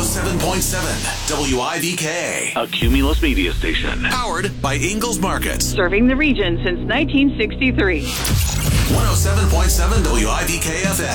107.7 WIVK. A Cumulus media station. Powered by Ingalls Market. Serving the region since 1963. 107.7 WIVK FM.